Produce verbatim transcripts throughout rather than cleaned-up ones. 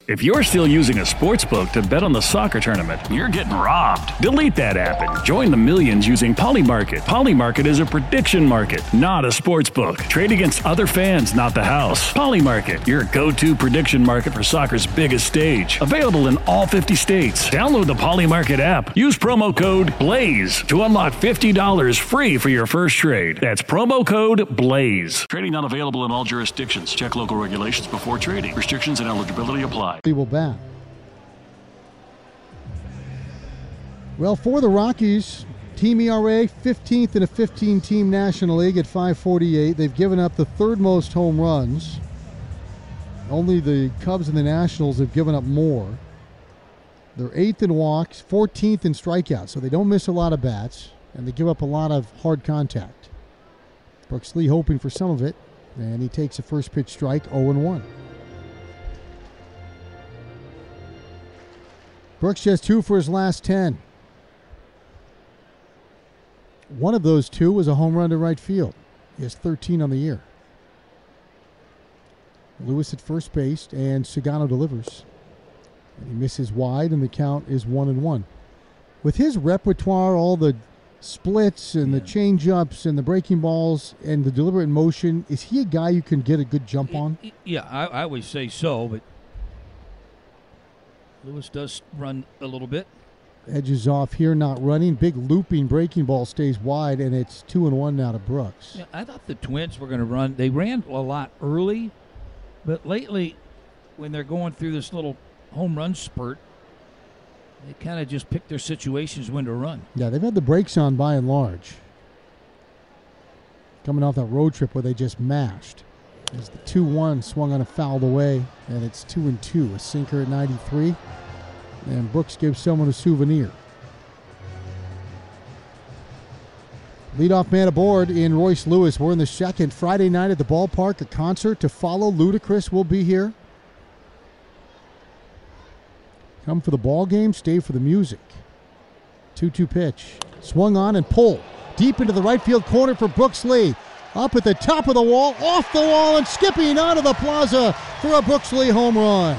If you're still using a sportsbook to bet on the soccer tournament, you're getting robbed. Delete that app and join the millions using Polymarket. Polymarket is a prediction market, not a sportsbook. Trade against other fans, not the house. Polymarket, your go-to prediction market for soccer's biggest stage. Available in all fifty states. Download the Polymarket app. Use promo code BLAZE to unlock fifty dollars free for your first trade. That's promo code BLAZE. Trading not available in all jurisdictions. Check local regulations before trading. Restrictions and eligibility apply. Will bat. Well, for the Rockies, team E R A fifteenth in a fifteen-team National League at five forty-eight. They've given up the third most home runs. Only the Cubs and the Nationals have given up more. They're eighth in walks, fourteenth in strikeouts, so they don't miss a lot of bats, and they give up a lot of hard contact. Brooks Lee hoping for some of it, and he takes a first pitch strike, oh and one. Brooks just two for his last ten. One of those two was a home run to right field. He has thirteen on the year. Lewis at first base, and Sugano delivers. And he misses wide, and the count is one and one. With his repertoire, all the splits and yeah. the change-ups and the breaking balls and the deliberate motion, is he a guy you can get a good jump on? Yeah, I, I would say so, but Lewis does run a little bit. Edges off here, not running. Big looping breaking ball stays wide, and it's two and one now to Brooks. Yeah, I thought the Twins were going to run. They ran a lot early, but lately, when they're going through this little home run spurt, they kind of just pick their situations when to run. Yeah, they've had the brakes on by and large. Coming off that road trip where they just mashed. As the two one swung on a fouled away, and it's two and two. A sinker at ninety-three, and Brooks gives someone a souvenir. Leadoff man aboard in Royce Lewis. We're in the second. Friday night at the ballpark, a concert to follow. Ludacris will be here. Come for the ball game, stay for the music. two two pitch. Swung on and pulled. Deep into the right field corner for Brooks Lee. Up at the top of the wall, off the wall, and skipping onto the plaza for a Brooks Lee home run.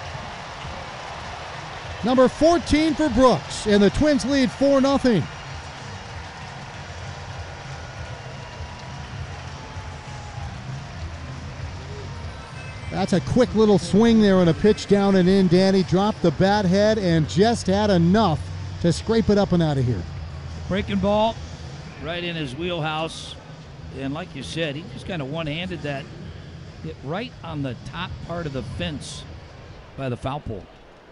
Number fourteen for Brooks, and the Twins lead four nothing. That's a quick little swing there and a pitch down and in. Danny dropped the bat head and just had enough to scrape it up and out of here. Breaking ball right in his wheelhouse. And like you said, he just kind of one-handed that hit right on the top part of the fence by the foul pole.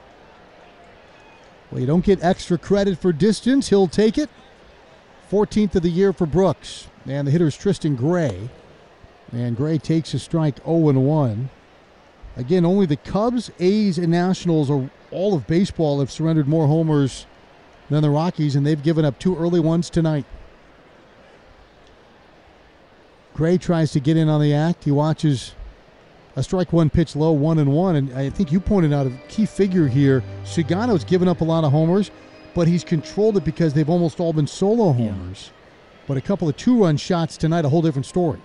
Well, you don't get extra credit for distance. He'll take it. fourteenth of the year for Brooks. And the hitter is Tristan Gray. And Gray takes a strike, oh and one. Again, only the Cubs, A's, and Nationals, or all of baseball, have surrendered more homers than the Rockies, and they've given up two early ones tonight. Gray tries to get in on the act. He watches a strike one pitch low, one and one. And I think you pointed out a key figure here. Sugano's given up a lot of homers, but he's controlled it because they've almost all been solo homers. Yeah. But a couple of two-run shots tonight, a whole different story.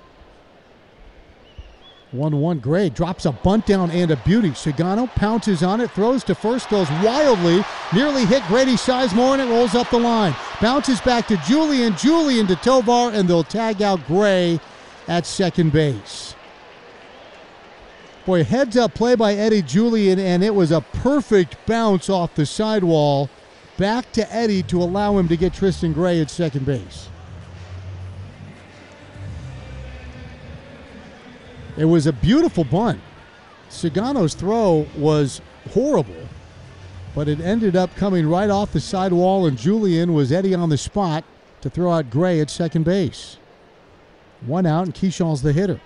one one. Gray drops a bunt down and a beauty. Sugano pounces on it, throws to first, goes wildly, nearly hit Grady Sizemore, and it rolls up the line. Bounces back to Julian, Julian to Tovar, and they'll tag out Gray at second base. Boy, heads-up play by Eddie Julian, and it was a perfect bounce off the sidewall back to Eddie to allow him to get Tristan Gray at second base. It was a beautiful bunt. Sugano's throw was horrible, but it ended up coming right off the sidewall, and Julian was Eddie on the spot to throw out Gray at second base. One out, and Keyshawn's the hitter.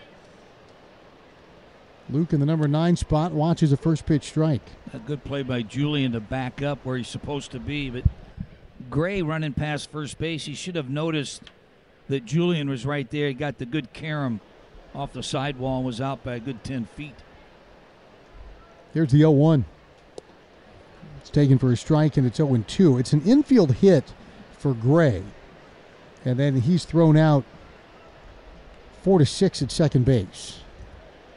Luke in the number nine spot watches a first pitch strike. A good play by Julian to back up where he's supposed to be, but Gray running past first base, he should have noticed that Julian was right there. He got the good carom off the sidewall and was out by a good ten feet. Here's the oh one. It's taken for a strike, and it's oh and two. It's an infield hit for Gray, and then he's thrown out four to six at second base.